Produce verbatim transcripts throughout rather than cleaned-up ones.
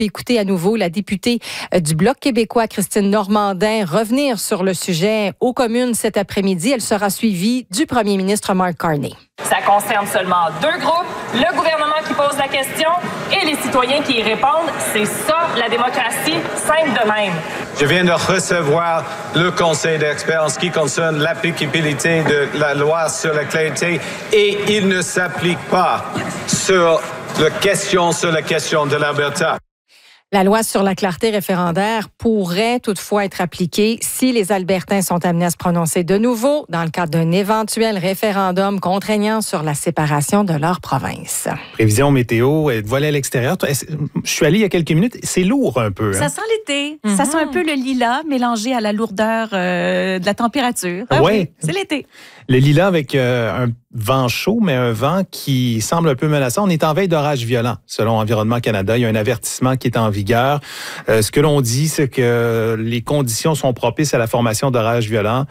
Puis écoutez à nouveau la députée du Bloc québécois, Christine Normandin, revenir sur le sujet aux communes cet après-midi. Elle sera suivie du premier ministre Mark Carney. Ça concerne seulement deux groupes, le gouvernement qui pose la question et les citoyens qui y répondent. C'est ça, la démocratie, simple de même. Je viens de recevoir le conseil d'experts en ce qui concerne l'applicabilité de la loi sur la clarté et il ne s'applique pas sur la question, sur la question de l'Alberta. La loi sur la clarté référendaire pourrait toutefois être appliquée si les Albertains sont amenés à se prononcer de nouveau dans le cadre d'un éventuel référendum contraignant sur la séparation de leur province. Prévision météo, voler à l'extérieur. Je suis allé il y a quelques minutes, c'est lourd un peu. Ça hein? sent l'été. Mm-hmm. Ça sent un peu le lilas mélangé à la lourdeur euh, de la température. Ah, ouais. Oui, c'est l'été. Le lilas avec euh, un vent chaud, mais un vent qui semble un peu menaçant. On est en veille d'orage violent, selon Environnement Canada. Il y a un avertissement qui est en vigueur. Euh, ce que l'on dit, c'est que les conditions sont propices à la formation d'orages violents.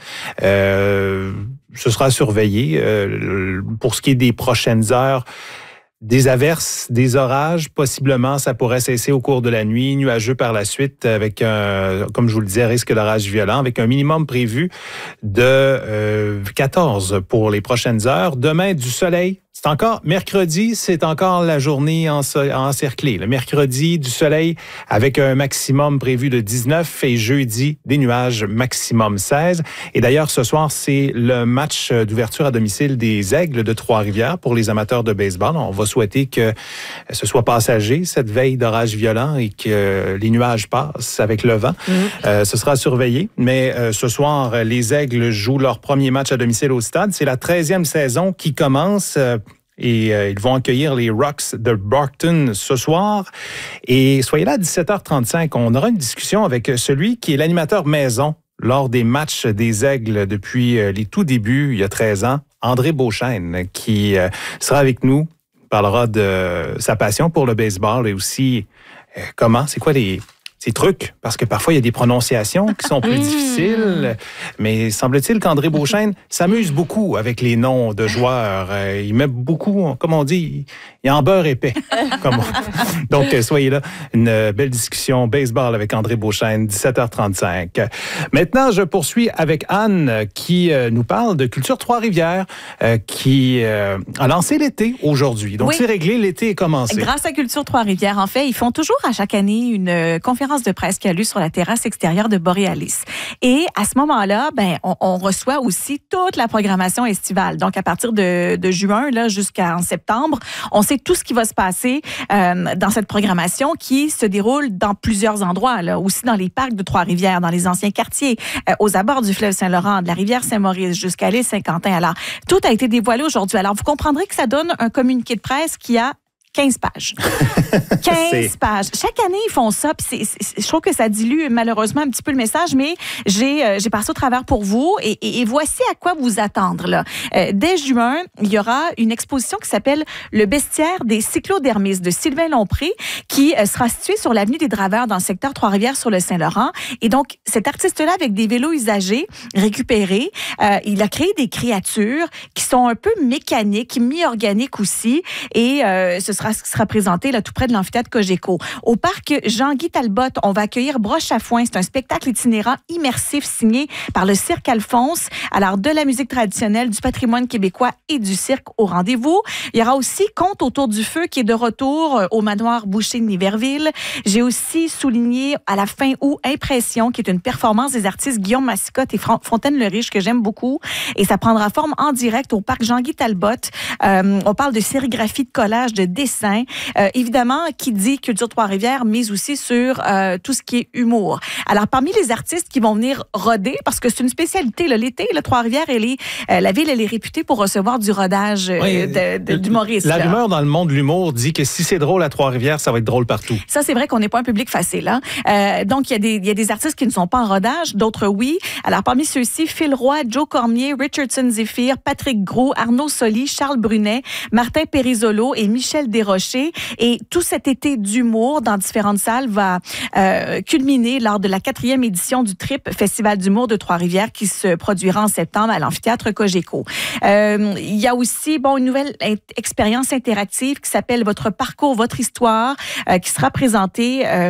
Euh, ce sera surveillé. Euh, pour ce qui est des prochaines heures, des averses, des orages, possiblement, ça pourrait cesser au cours de la nuit, nuageux par la suite, avec un, comme je vous le disais, risque d'orage violent, avec un minimum prévu de euh, quatorze pour les prochaines heures. Demain, du soleil. C'est encore mercredi, c'est encore la journée encerclée. Le mercredi, du soleil avec un maximum prévu de dix-neuf et jeudi, des nuages maximum seize. Et d'ailleurs, ce soir, c'est le match d'ouverture à domicile des Aigles de Trois-Rivières pour les amateurs de baseball. On va souhaiter que ce soit passager, cette veille d'orage violent et que les nuages passent avec le vent. Mmh. Euh, ce sera surveillé. Mais euh, ce soir, les Aigles jouent leur premier match à domicile au stade. C'est la treizième saison qui commence. Euh, Et euh, ils vont accueillir les Rocks de Brockton ce soir. Et soyez là à dix-sept heures trente-cinq. On aura une discussion avec celui qui est l'animateur maison lors des matchs des Aigles depuis les tout débuts, il y a treize ans, André Beauchesne, qui euh, sera avec nous, parlera de sa passion pour le baseball et aussi euh, comment, c'est quoi les... ces trucs, parce que parfois, il y a des prononciations qui sont plus difficiles, mais semble-t-il qu'André Beauchesne s'amuse beaucoup avec les noms de joueurs. Il met beaucoup, comme on dit, il en beurre épais. Comme on... Donc, soyez là. Une belle discussion baseball avec André Beauchesne, dix-sept heures trente-cinq. Maintenant, je poursuis avec Anne qui nous parle de Culture Trois-Rivières, qui a lancé l'été aujourd'hui. Donc, oui. C'est réglé, l'été est commencé. Grâce à Culture Trois-Rivières, en fait, ils font toujours à chaque année une conférence de presse qui a lieu sur la terrasse extérieure de Borealis. Et à ce moment-là, ben, on, on reçoit aussi toute la programmation estivale. Donc, à partir de, de juin là, jusqu'en septembre, on sait tout ce qui va se passer euh, dans cette programmation qui se déroule dans plusieurs endroits, là, aussi dans les parcs de Trois-Rivières, dans les anciens quartiers, euh, aux abords du fleuve Saint-Laurent, de la rivière Saint-Maurice jusqu'à l'île Saint-Quentin. Alors, tout a été dévoilé aujourd'hui. Alors, vous comprendrez que ça donne un communiqué de presse qui a quinze pages. quinze pages. Chaque année, ils font ça. Puis c'est, c'est, je trouve que ça dilue malheureusement un petit peu le message, mais j'ai, euh, j'ai passé au travers pour vous et, et, et voici à quoi vous attendre. Là. Euh, dès juin, il y aura une exposition qui s'appelle Le bestiaire des cyclodermistes de Sylvain Lompré qui euh, sera située sur l'avenue des Draveurs dans le secteur Trois-Rivières sur le Saint-Laurent. Et donc, cet artiste-là, avec des vélos usagés récupérés, euh, il a créé des créatures qui sont un peu mécaniques, mi-organiques aussi. Et euh, ce sera ce qui sera présenté là, tout près de l'amphithéâtre Cogeco. Au parc Jean-Guy Talbot, on va accueillir Broche à foin. C'est un spectacle itinérant immersif signé par le Cirque Alphonse. Alors, de la musique traditionnelle, du patrimoine québécois et du cirque au rendez-vous. Il y aura aussi Conte autour du feu qui est de retour au manoir Boucher de Niverville. J'ai aussi souligné à la fin août Impression, qui est une performance des artistes Guillaume Massicotte et Fontaine-le-Riche que j'aime beaucoup. Et ça prendra forme en direct au parc Jean-Guy Talbot. Euh, on parle de sérigraphie, de collage, de dessin. Euh, évidemment, qui dit Culture Trois-Rivières, mise aussi sur euh, tout ce qui est humour. Alors, parmi les artistes qui vont venir roder, parce que c'est une spécialité, là, l'été, le Trois-Rivières, elle est, euh, la ville, elle est réputée pour recevoir du rodage euh, oui, de, de, d'humoristes. La là. rumeur dans le monde de l'humour dit que si c'est drôle à Trois-Rivières, ça va être drôle partout. Ça, c'est vrai qu'on n'est pas un public facile. Hein? Euh, donc, il y, a des, il y a des artistes qui ne sont pas en rodage, d'autres oui. Alors, parmi ceux-ci, Phil Roy, Joe Cormier, Richardson Zephyr, Patrick Gros, Arnaud Soli, Charles Brunet, Martin Périsolo et Michel Desrosiers des Rochers. Et tout cet été d'humour dans différentes salles va euh, culminer lors de la quatrième édition du Trip Festival d'humour de Trois-Rivières qui se produira en septembre à l'amphithéâtre Cogeco. Euh, il y a aussi bon une nouvelle expérience interactive qui s'appelle Votre parcours, votre histoire, euh, qui sera présentée euh,